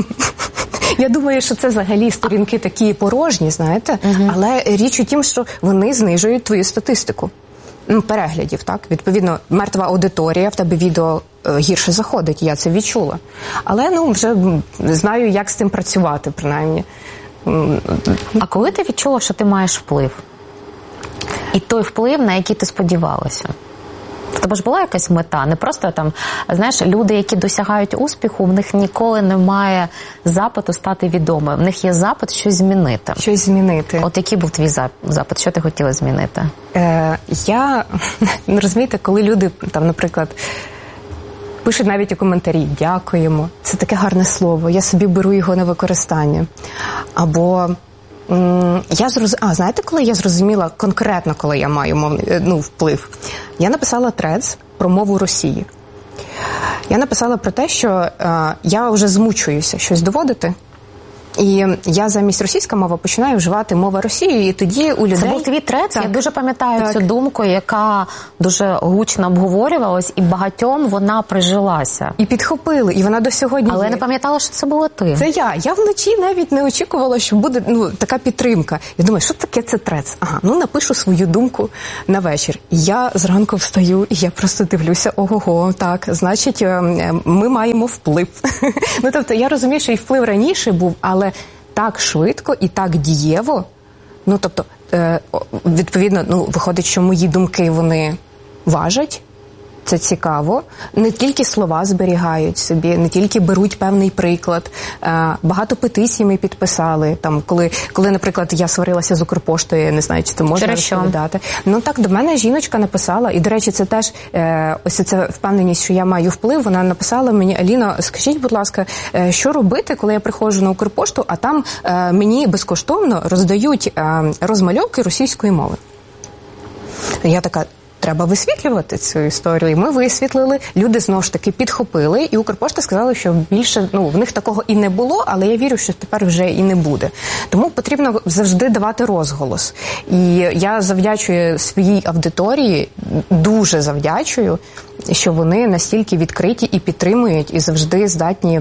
Я думаю, що це взагалі сторінки такі порожні, знаєте, але річ у тім, що вони знижують твою статистику. переглядів, так? Відповідно, мертва аудиторія, в тебе відео гірше заходить, я це відчула. Але, вже знаю, як з цим працювати, принаймні. А коли ти відчула, що ти маєш вплив? І той вплив, на який ти сподівалася? В тебе ж була якась мета? Не просто там, знаєш, люди, які досягають успіху, в них ніколи немає запиту стати відомим. В них є запит щось змінити. Щось змінити. От який був твій запит? Що ти хотіла змінити? Розумієте, коли люди, там, наприклад, пишуть навіть у коментарі «дякуємо», це таке гарне слово, я собі беру його на використання. Або знаєте, коли я зрозуміла конкретно, коли я маю вплив? Я написала трец про мову Росії. Я написала про те, що я вже змучуюся щось доводити. І я замість російська мова починаю вживати мова Росії, і тоді у людей... Це був твій трец, я дуже пам'ятаю цю думку, яка дуже гучно обговорювалась, і багатьом вона прижилася. І підхопили, і вона до сьогодні Але я не пам'ятала, що це було ти. Це я. Я вночі навіть не очікувала, що буде така підтримка. Я думаю, що таке це трец? Напишу свою думку на вечір. І я зранку встаю, і я просто дивлюся, ого, так, значить, ми маємо вплив. Тобто, я розумію, що і вплив раніше був, але так швидко і так дієво, відповідно, виходить, що мої думки, вони важать, це цікаво. Не тільки слова зберігають собі, не тільки беруть певний приклад. Багато петицій ми підписали. Там, коли, наприклад, я сварилася з Укрпоштою, я не знаю, чи це можна розповідати. Так, до мене жіночка написала, і, до речі, це теж, ось ця впевненість, що я маю вплив, вона написала мені: Аліно, скажіть, будь ласка, що робити, коли я приходжу на Укрпошту, а там мені безкоштовно роздають розмальовки російської мови. Я така: треба висвітлювати цю історію. І ми висвітлили, люди знову ж таки підхопили, і Укрпошта сказала, що більше, в них такого і не було, але я вірю, що тепер вже і не буде. Тому потрібно завжди давати розголос. І я завдячую своїй аудиторії, дуже завдячую, що вони настільки відкриті і підтримують, і завжди здатні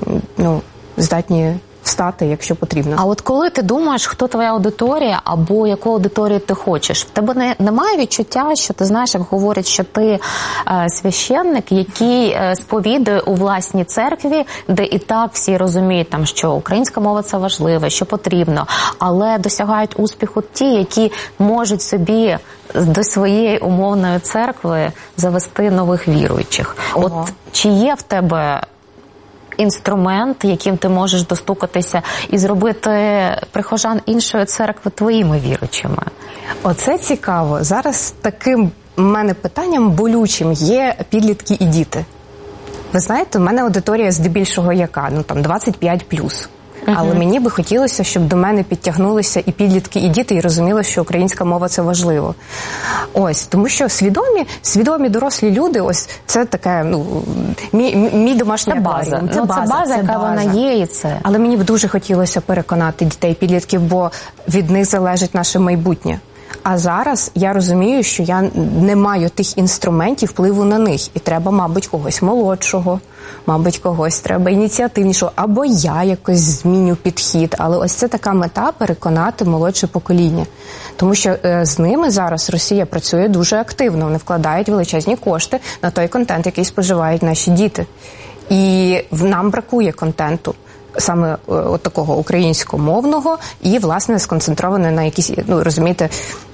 встати, якщо потрібно. А от коли ти думаєш, хто твоя аудиторія або яку аудиторію ти хочеш, в тебе немає відчуття, що ти знаєш, як говорять, що ти священник, який сповідує у власній церкві, де і так всі розуміють, що українська мова – це важливо, що потрібно, але досягають успіху ті, які можуть собі до своєї умовної церкви завести нових віруючих. От чи є в тебе інструмент, яким ти можеш достукатися і зробити прихожан іншої церкви твоїми віруючими? Оце цікаво. Зараз таким в мене питанням болючим є підлітки і діти. Ви знаєте, у мене аудиторія здебільшого яка? 25+. Але мені би хотілося, щоб до мене підтягнулися і підлітки, і діти, і розуміли, що українська мова – це важливо. Тому що свідомі дорослі люди, ось це таке, мій домашній акваріум. Це база, яка вона є, і це. Але мені б дуже хотілося переконати дітей, підлітків, бо від них залежить наше майбутнє. А зараз я розумію, що я не маю тих інструментів впливу на них. І треба, мабуть, когось молодшого, мабуть, когось треба ініціативнішого. Або я якось зміню підхід. Але ось це така мета – переконати молодше покоління. Тому що з ними зараз Росія працює дуже активно. Вони вкладають величезні кошти на той контент, який споживають наші діти. І нам бракує контенту. Саме от такого українськомовного і, власне, сконцентроване на якісь, розумієте,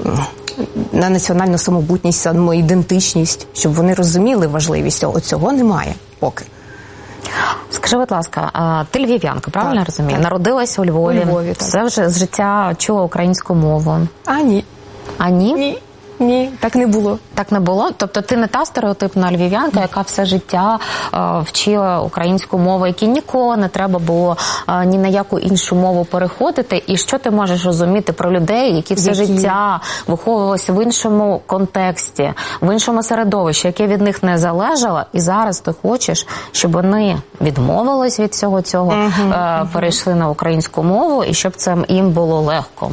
на національну самобутність, самоідентичність, щоб вони розуміли важливість. Цього немає поки. Скажи, будь ласка, ти львів'янка, правильно я розумію? Народилась у Львові. У Львові, так. Все вже з життя чула українську мову. А ні. А ні? Ні, так не було. Так не було? Тобто ти не та стереотипна львів'янка, яка все життя вчила українську мову, якій ніколи не треба було ні на яку іншу мову переходити. І що ти можеш розуміти про людей, які все життя виховувалися в іншому контексті, в іншому середовищі, яке від них не залежало, і зараз ти хочеш, щоб вони відмовились від всього цього, перейшли на українську мову, і щоб це їм було легко.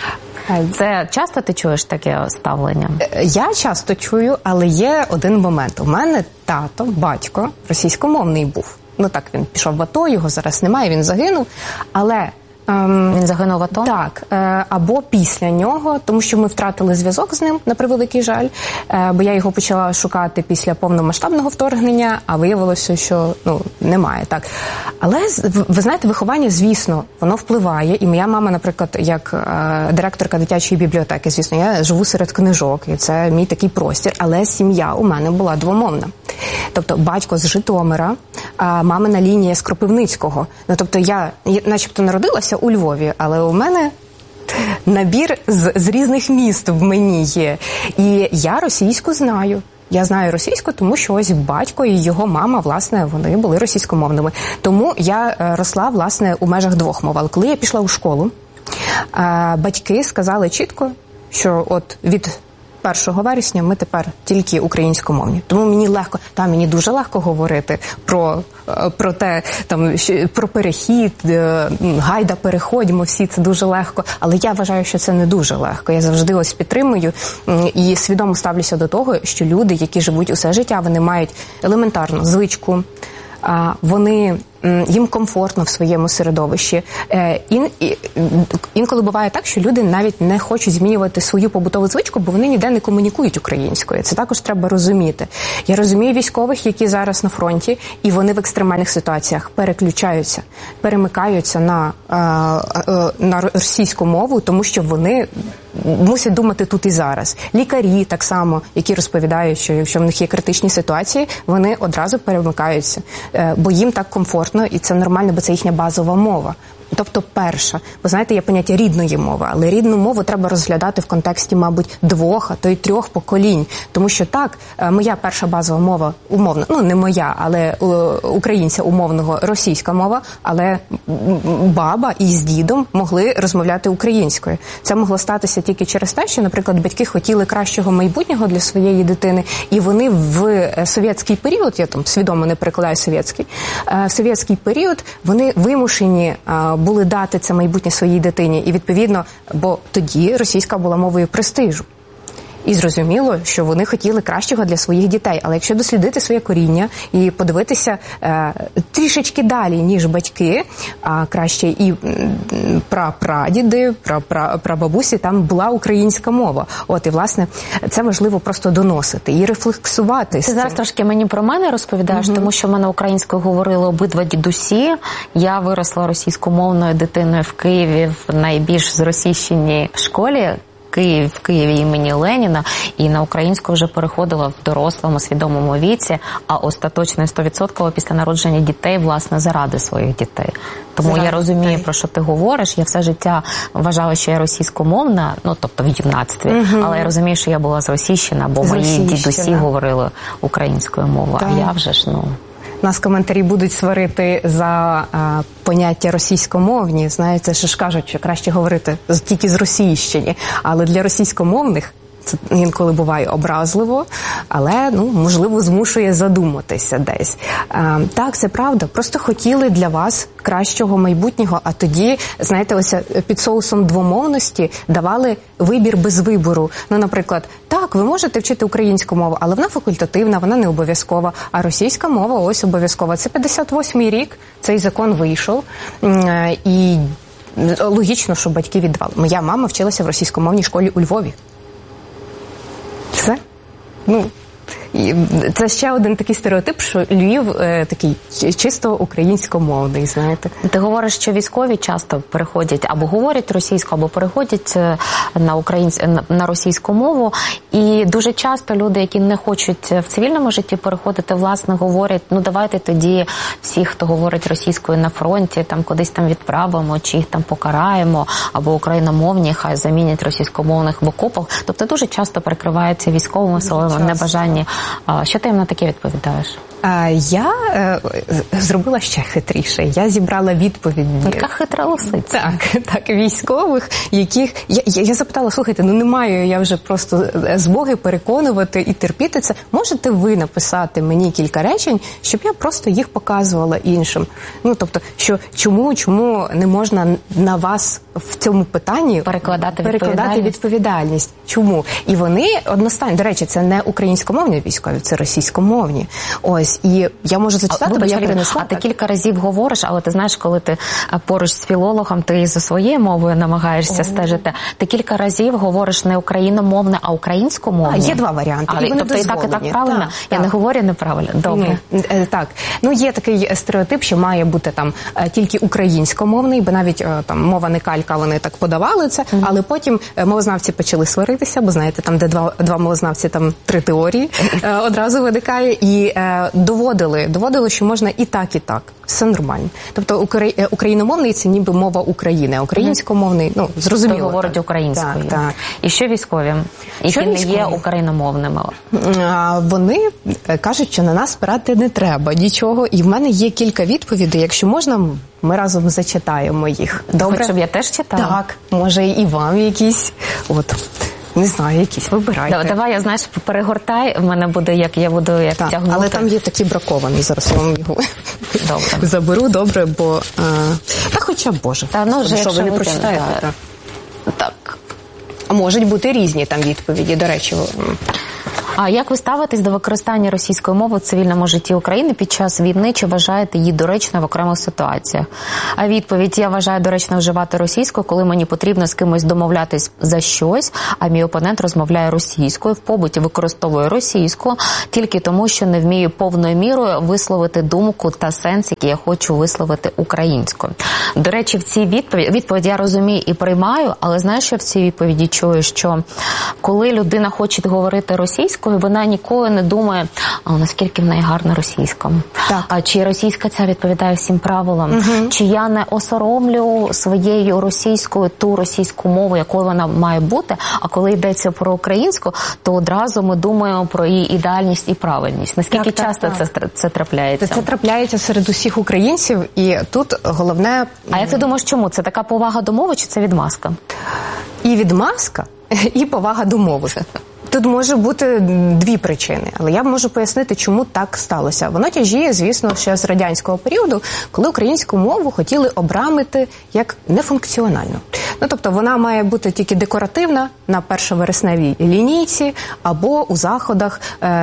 Це часто ти чуєш таке ставлення? Я часто чую, але є один момент. У мене тато, батько, російськомовний був. Він пішов в АТО, його зараз немає, він загинув. Але Він загинув в АТО? Так, або після нього, тому що ми втратили зв'язок з ним, на превеликий жаль, бо я його почала шукати після повномасштабного вторгнення, а виявилося, що немає. Так. Але, ви знаєте, виховання, звісно, воно впливає. І моя мама, наприклад, як директорка дитячої бібліотеки, звісно, я живу серед книжок, і це мій такий простір, але сім'я у мене була двомовна. Тобто батько з Житомира, а мамина лінія з Кропивницького. Тобто я начебто народилася у Львові, але у мене набір з різних міст в мені є. І я російську знаю. Я знаю російську, тому що ось батько і його мама, власне, вони були російськомовними. Тому я росла, власне, у межах двох мов. Але коли я пішла у школу, батьки сказали чітко, що от від 1 вересня ми тепер тільки українськомовні. Тому мені легко, мені дуже легко говорити про те, про перехід, гайда, переходьмо, всі це дуже легко. Але я вважаю, що це не дуже легко. Я завжди ось підтримую і свідомо ставлюся до того, що люди, які живуть усе життя, вони мають елементарну звичку, їм комфортно в своєму середовищі. Інколи буває так, що люди навіть не хочуть змінювати свою побутову звичку, бо вони ніде не комунікують українською. Це також треба розуміти. Я розумію військових, які зараз на фронті, і вони в екстремальних ситуаціях перемикаються на російську мову, тому що вони мусять думати тут і зараз. Лікарі так само, які розповідають, що якщо в них є критичні ситуації, вони одразу перемикаються, бо їм так комфортно, і це нормально, бо це їхня базова мова. Тобто перша. Ви знаєте, є поняття рідної мови, але рідну мову треба розглядати в контексті, мабуть, 2, а то й 3 поколінь. Тому що так, моя перша базова мова умовно, не моя, але українця умовного російська мова, але баба із дідом могли розмовляти українською. Це могло статися тільки через те, що, наприклад, батьки хотіли кращого майбутнього для своєї дитини, і вони в совєтський період, я там свідомо не перекладаю совєтський, в совєтський період вони вимушені були дати це майбутнє своїй дитині. І відповідно, бо тоді російська була мовою престижу. І зрозуміло, що вони хотіли кращого для своїх дітей. Але якщо дослідити своє коріння і подивитися трішечки далі, ніж батьки, а краще і прапрадіди, прабабусі, там була українська мова. І, власне, це важливо просто доносити і рефлексувати. Ти зараз трошки мені про мене розповідаєш, тому що в мене українською говорили обидва дідусі. Я виросла російськомовною дитиною в Києві в найбільш зросійщеній школі. В Києві імені Леніна, і на українську вже переходила в дорослому, свідомому віці, а остаточно 100% після народження дітей, власне, заради своїх дітей. Тому я розумію, про що ти говориш. Я все життя вважала, що я російськомовна, тобто в юнацтві, але я розумію, що я була зросійщена, бо мої дідусі говорили українською мовою, а я вже ж, Нас коментарі будуть сварити за поняття російськомовні. Знаєте, ж кажуть, що краще говорити тільки з російщини. Але для російськомовних це інколи буває образливо, але, можливо, змушує задуматися десь. Так, це правда. Просто хотіли для вас кращого майбутнього, а тоді, знаєте, ось під соусом двомовності давали вибір без вибору. Наприклад, так, ви можете вчити українську мову, але вона факультативна, вона не обов'язкова, а російська мова ось обов'язкова. Це 58-й рік, цей закон вийшов, і логічно, що батьки віддавали. Моя мама вчилася в російськомовній школі у Львові. Все. Це ще один такий стереотип, що Львів такий чисто українськомовний, знаєте. Ти говориш, що військові часто переходять або говорять російську, або переходять на російську мову. І дуже часто люди, які не хочуть в цивільному житті переходити, власне, говорять, давайте тоді всіх, хто говорить російською на фронті, там кудись там відправимо, чи їх там покараємо, або україномовні, хай замінять російськомовних в окопах. Тобто дуже часто перекриваються військовими своїми небажанні. Що ти їм на таке відповідаєш? Я зробила ще хитріше. Я зібрала відповіді. Яка хитра лисиця. Так, військових, яких... Я запитала, слухайте, не маю я вже просто змоги переконувати і терпіти це. Можете ви написати мені кілька речень, щоб я просто їх показувала іншим? Тобто, що чому не можна на вас в цьому питанні перекладати відповідальність? Чому? І вони одностайно, до речі, це не українськомовні військові, це російськомовні. Ось, Ось, і я можу зачитати, бо я перенесла. А ти кілька разів говориш, але ти знаєш, коли ти поруч з філологом, ти за своєю мовою намагаєшся стежити. Ти кілька разів говориш не україномовне, а українськомовне. Є два варіанти, і вони тобто і так правильно? Так, я не говорю неправильно. Добре. Так. Ну, є такий стереотип, що має бути там тільки українськомовний, бо навіть там мова не калька, вони так подавали це, але потім мовознавці почали сваритися, бо знаєте, там де два мовознавці, там 3 теорії одразу виникає, і доводили, що можна і так, і так. Все нормально. Тобто україномовний – це ніби мова України, а українськомовний, ну, зрозуміло. Хто говорить українською. Так. І що військові, які не є україномовними? Вони кажуть, що на нас спирати не треба нічого, і в мене є кілька відповідей. Якщо можна, ми разом зачитаємо їх. Добре? Хоч щоб я теж читала? Так, може і вам якісь. От. Не знаю, якісь, вибирайте. Давай, я, знаєш, перегортай, в мене буде, як я буду тягнути. Але там є такі браковані, зараз я вам його заберу, добре, бо... Та хоча б, Боже. Та, ну, вже, що ви не прочитаєте? Так. А можуть бути різні там відповіді, до речі. А як ви ставитесь до використання російської мови в цивільному житті України під час війни? Чи вважаєте її доречною в окремих ситуаціях? А відповідь: я вважаю доречно вживати російську, коли мені потрібно з кимось домовлятись за щось, а мій опонент розмовляє російською, в побуті використовує російську, тільки тому, що не вмію повною мірою висловити думку та сенс, який я хочу висловити українською. До речі, в цій відповідь я розумію і приймаю, але знаєш, що в цій відповіді чую, що коли людина хоче говорити російською, вона ніколи не думає, наскільки в неї гарна російська. А чи російська ця відповідає всім правилам, чи я не осоромлю своєю російською ту російську мову, якою вона має бути, а коли йдеться про українську, то одразу ми думаємо про її ідеальність і правильність. Наскільки часто це трапляється? Це трапляється серед усіх українців, і тут головне... А як ти думаєш, чому? Це така повага до мови, чи це відмазка? І відмазка, і повага до мови. Тут може бути 2 причини, але я можу пояснити, чому так сталося. Воно тяжіє, звісно, ще з радянського періоду, коли українську мову хотіли обрамити як нефункціональну. Ну, тобто вона має бути тільки декоративна на першовересневій лінійці або у заходах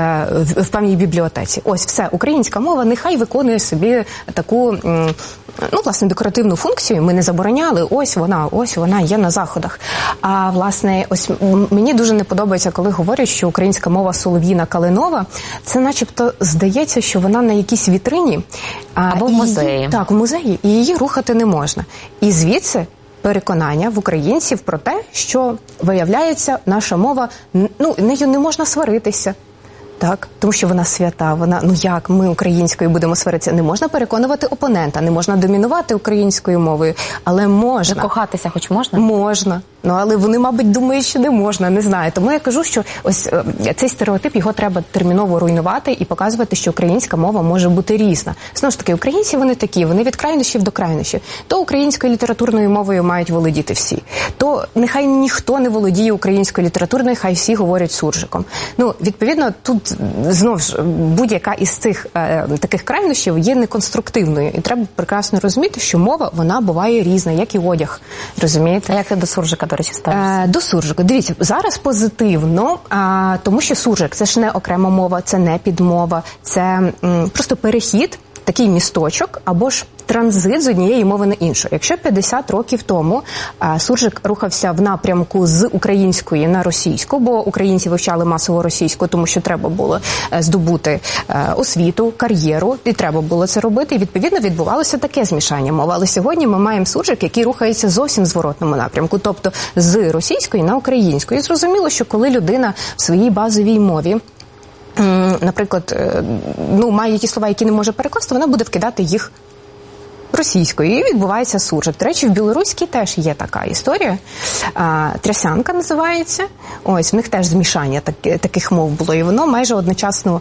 в певній бібліотеці. Ось все, українська мова нехай виконує собі таку... власне, декоративну функцію ми не забороняли, ось вона є на заходах. А, власне, ось мені дуже не подобається, коли говорять, що українська мова солов'їна калинова, це начебто здається, що вона на якійсь вітрині. Або в музеї. Так, в музеї, і її рухати не можна. І звідси переконання в українців про те, що, виявляється, наша мова, нею не можна сваритися. Так, тому що вона свята, як ми українською будемо сваритися? Не можна переконувати опонента, не можна домінувати українською мовою, але можна. Закохатися хоч можна? Можна. Але вони, мабуть, думають, що не можна, не знаю. Тому я кажу, що ось цей стереотип, його треба терміново руйнувати і показувати, що українська мова може бути різна. Знову ж таки, українці вони такі, вони від крайнощів до крайнощів. То українською літературною мовою мають володіти всі, то нехай ніхто не володіє українською літературною, хай всі говорять суржиком. Відповідно, тут знову ж будь-яка із цих таких крайнощів є неконструктивною. І треба прекрасно розуміти, що мова, вона буває різна, як і одяг. Розумієте? А як ти до суржика, до речі, ставишся? До суржику. Дивіться, зараз позитивно, тому що суржик – це ж не окрема мова, це не підмова, це просто перехід, такий місточок, або ж транзит з однієї мови на іншу. Якщо 50 років тому суржик рухався в напрямку з української на російську, бо українці вивчали масово російську, тому що треба було здобути освіту, кар'єру, і треба було це робити, і відповідно відбувалося таке змішання мови. Але сьогодні ми маємо суржик, який рухається зовсім в зворотному напрямку, тобто з російської на українську. І зрозуміло, що коли людина в своїй базовій мові, наприклад, має якісь слова, які не може перекласти, вона буде вкидати їх російською, і відбувається суржик. До речі, в білоруській теж є така історія. Трясянка називається. Ось, в них теж змішання таких мов було, і воно майже одночасно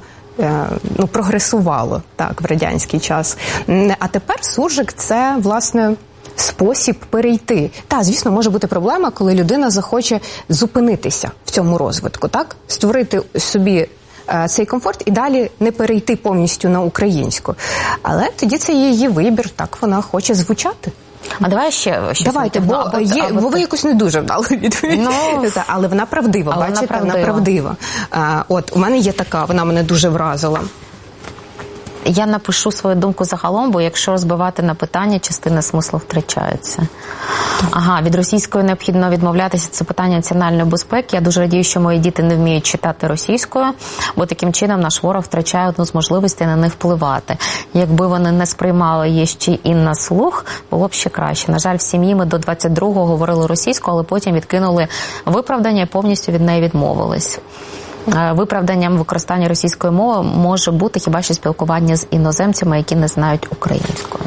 прогресувало так в радянський час. А тепер суржик – це, власне, спосіб перейти. Та, звісно, може бути проблема, коли людина захоче зупинитися в цьому розвитку, так? Створити собі цей комфорт і далі не перейти повністю на українську. Але тоді це її вибір, так вона хоче звучати. А давай ще давайте, бо ви якось не дуже вдали відповідь. Але вона правдива, бачите, вона правдива. От, у мене є така, вона мене дуже вразила. Я напишу свою думку загалом, бо якщо розбивати на питання, частина смислу втрачається. Ага, від російської необхідно відмовлятися. Це питання національної безпеки. Я дуже радію, що мої діти не вміють читати російською, бо таким чином наш ворог втрачає одну з можливостей на них впливати. Якби вони не сприймали її ще і на слух, було б ще краще. На жаль, в сім'ї ми до 22-го говорили російською, але потім відкинули виправдання і повністю від неї відмовились. Виправданням використання російської мови може бути хіба що спілкування з іноземцями, які не знають української.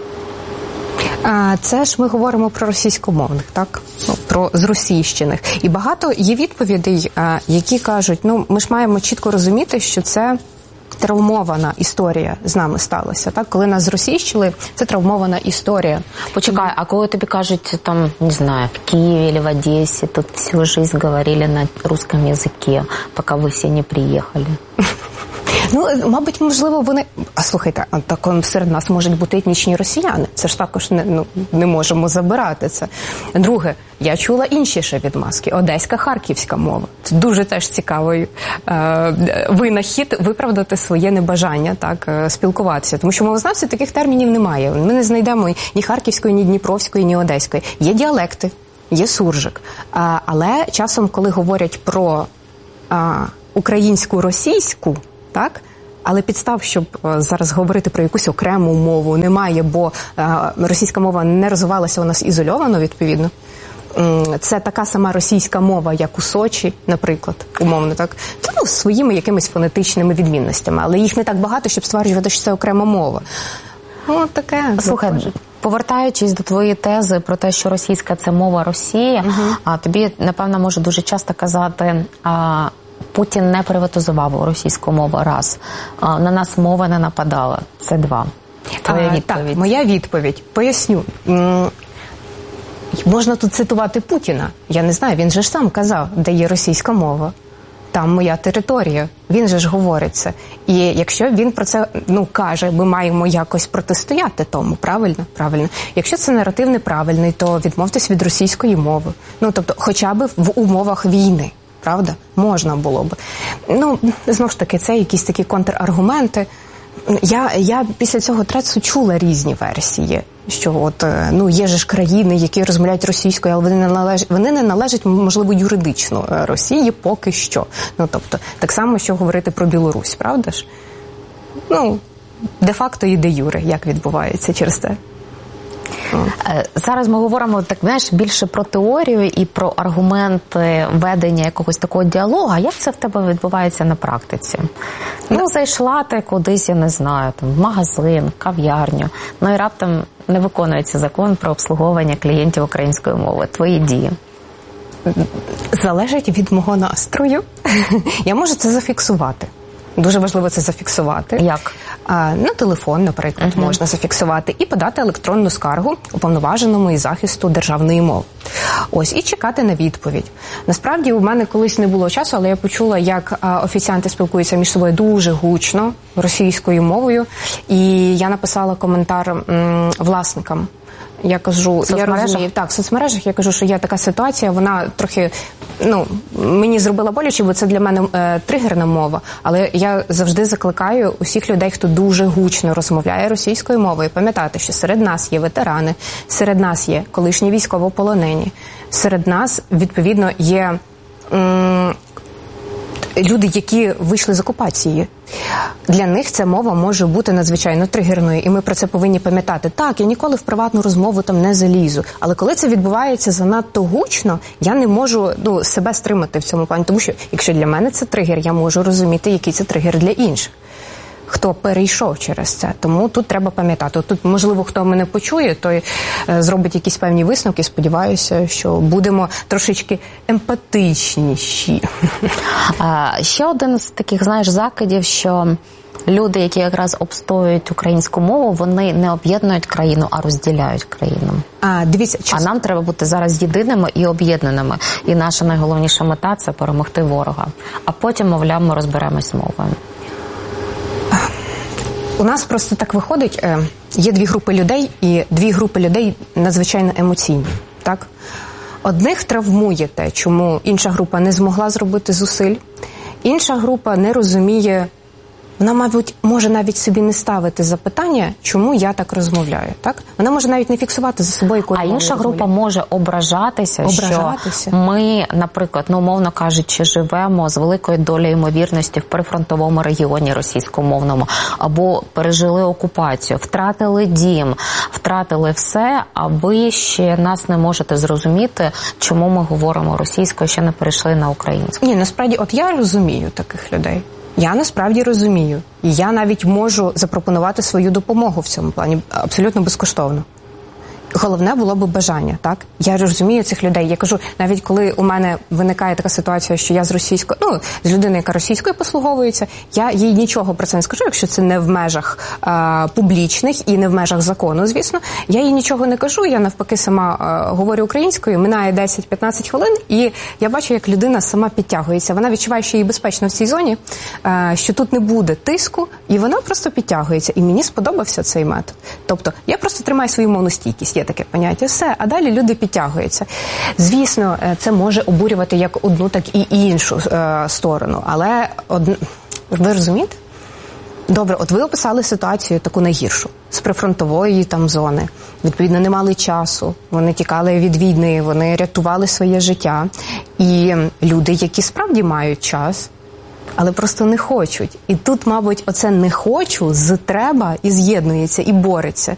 Це ж ми говоримо про російськомовних, так? Про зросійщених. І багато є відповідей, які кажуть, ми ж маємо чітко розуміти, що це травмована історія з нами сталася. Так? Коли нас зросійщили, це травмована історія. Почекай, а коли тобі кажуть, там, не знаю, в Києві або в Одесі, тут всю жизнь говорили на русском язикі, поки ви всі не приїхали. Мабуть, можливо, вони... А слухайте, так серед нас можуть бути етнічні росіяни. Це ж також не можемо забирати це. Друге, я чула інші ще відмазки. Одеська, харківська мова. Це дуже теж цікавий винахід виправдати своє небажання так спілкуватися. Тому що мовознавців таких термінів немає. Ми не знайдемо ні харківської, ні дніпровської, ні одеської. Є діалекти, є суржик. Але часом, коли говорять про українську, російську, так? Але підстав, щоб зараз говорити про якусь окрему мову, немає, бо російська мова не розвивалася у нас ізольовано, відповідно. Це така сама російська мова, як у Сочі, наприклад, умовно, так? З своїми якимись фонетичними відмінностями. Але їх не так багато, щоб стверджувати, що це окрема мова. Таке. Слухай, повертаючись до твоєї тези про те, що російська – це мова Росії, тобі, напевно, може дуже часто казати... Путін не приватизував російську мову, раз. На нас мова не нападала. Це два. Твоя відповідь. Так, моя відповідь. Поясню. Можна тут цитувати Путіна. Я не знаю, він же ж сам казав, де є російська мова. Там моя територія. Він же ж говорить це. І якщо він про це каже, ми маємо якось протистояти тому. Правильно? Правильно. Якщо це наратив неправильний, то відмовтесь від російської мови. Тобто, хоча б в умовах війни. Правда? Можна було б. Знову ж таки, це якісь такі контраргументи. Я після цього трецу чула різні версії, що є ж країни, які розмовляють російською, але вони не належать, можливо, юридично Росії поки що. Тобто, так само, що говорити про Білорусь, правда ж? Де-факто і де-юре, як відбувається через це. Зараз ми говоримо, так, більше про теорію і про аргументи ведення якогось такого діалогу. А як це в тебе відбувається на практиці? Зайшла ти кудись, я не знаю, в магазин, кав'ярню, і раптом не виконується закон про обслуговування клієнтів української мови. Твої дії? Залежить від мого настрою. Я можу це зафіксувати. Дуже важливо це зафіксувати. Як? На телефон, наприклад, можна зафіксувати і подати електронну скаргу уповноваженому із захисту державної мови. І чекати на відповідь. Насправді, у мене колись не було часу, але я почула, як офіціанти спілкуються між собою дуже гучно російською мовою, і я написала коментар власникам. Я кажу, я розумію, в соцмережах я кажу, що є така ситуація, вона трохи, мені зробила боляче, бо це для мене тригерна мова, але я завжди закликаю усіх людей, хто дуже гучно розмовляє російською мовою, пам'ятати, що серед нас є ветерани, серед нас є колишні військовополонені, серед нас, відповідно, є люди, які вийшли з окупації. Для них ця мова може бути надзвичайно тригерною, і ми про це повинні пам'ятати. Так, я ніколи в приватну розмову там не залізу, але коли це відбувається занадто гучно, я не можу себе стримати в цьому плані, тому що якщо для мене це тригер, я можу розуміти, який це тригер для інших, хто перейшов через це. Тому тут треба пам'ятати. Тут, можливо, хто мене почує, той зробить якісь певні висновки. Сподіваюся, що будемо трошечки емпатичніші. Ще один з таких, закидів, що люди, які якраз обстоюють українську мову, вони не об'єднують країну, а розділяють країну. Дивіться, а нам треба бути зараз єдиними і об'єднаними. І наша найголовніша мета – це перемогти ворога. А потім, мовляв, ми розберемось з мовою. У нас просто так виходить, є дві групи людей, і дві групи людей надзвичайно емоційні, так? Одних травмує те, чому інша група не змогла зробити зусиль, інша група не розуміє вона, мабуть, може навіть собі не ставити запитання, чому я так розмовляю, так? Вона може навіть не фіксувати за собою, коли А інша група може ображатися, що ми, наприклад, умовно кажучи, живемо з великою долею ймовірності в прифронтовому регіоні російськомовному, або пережили окупацію, втратили дім, втратили все, а ви ще нас не можете зрозуміти, чому ми говоримо російською, ще не перейшли на українську. Ні, насправді, от я розумію таких людей. Я насправді розумію. І я навіть можу запропонувати свою допомогу в цьому плані абсолютно безкоштовно. Головне було б бажання, так? Я розумію цих людей. Я кажу, навіть коли у мене виникає така ситуація, що я з російською, з людиною, яка російською послуговується, я їй нічого про це не скажу, якщо це не в межах публічних і не в межах закону, звісно. Я їй нічого не кажу, я навпаки сама говорю українською, минає 10-15 хвилин, і я бачу, як людина сама підтягується. Вона відчуває, що їй безпечно в цій зоні, що тут не буде тиску, і вона просто підтягується. І мені сподобався цей метод. Тобто, я просто тримаю свою мовну стійкість. Таке поняття, все, а далі люди підтягуються. Звісно, це може обурювати як одну, так і іншу сторону, але ви розумієте? Добре, от ви описали ситуацію таку найгіршу, з прифронтової там зони. Відповідно, не мали часу, вони тікали від війни, вони рятували своє життя. І люди, які справді мають час, але просто не хочуть. І тут, мабуть, оце «не хочу» з «треба» і з'єднується, і бореться.